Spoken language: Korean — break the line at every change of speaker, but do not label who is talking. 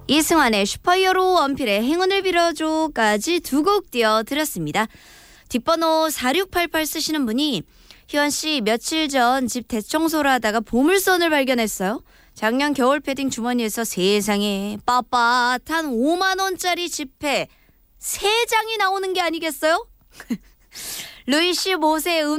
이승환의 슈퍼히어로 원필의 행운을 빌어줘까지 두 곡 띄워드렸습니다. 뒷번호 4688 쓰시는 분이 희원씨 며칠 전 집 대청소를 하다가 보물선을 발견했어요. 작년 겨울 패딩 주머니에서 세상에 빳빳한 5만원짜리 지폐 3장이 나오는 게 아니겠어요? 루이시 못의